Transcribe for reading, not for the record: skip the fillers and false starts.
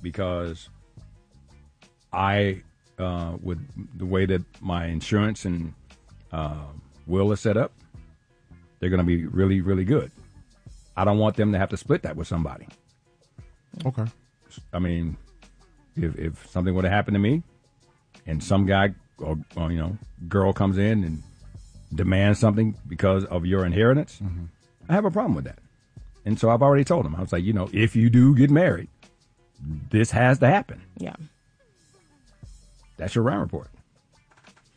because with the way that my insurance and will is set up, they're going to be really, really good. I don't want them to have to split that with somebody. Okay. I mean, if something would have happened to me and some guy or girl comes in and demands something because of your inheritance, I have a problem with that. And so I've already told him. I was like, if you do get married, this has to happen. Yeah. That's your Ryan Report.